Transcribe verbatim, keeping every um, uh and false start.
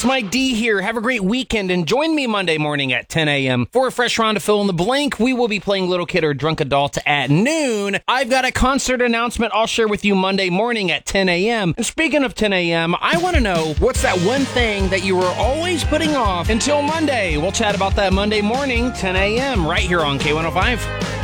folks, Mike D here. Have a great weekend and join me Monday morning at ten a.m. for a fresh round to fill in the blank. We will be playing Little Kid or Drunk Adult at noon. I've got a concert announcement I'll share with you Monday morning at ten a.m. And speaking of ten a.m., I want to know what's that one thing that you were always putting off until Monday. We'll chat about that Monday morning, ten a.m. right here on K one oh five.